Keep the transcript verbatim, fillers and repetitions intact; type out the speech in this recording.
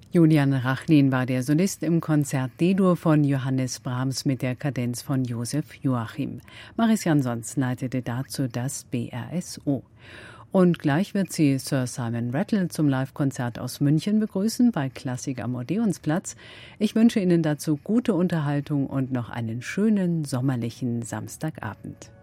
Julian Rachlin war der Solist im Konzert D-Dur von Johannes Brahms mit der Kadenz von Josef Joachim. Maris Jansons leitete dazu das B R S O. Und gleich wird sie Sir Simon Rattle zum Live-Konzert aus München begrüßen bei Klassik am Odeonsplatz. Ich wünsche Ihnen dazu gute Unterhaltung und noch einen schönen sommerlichen Samstagabend.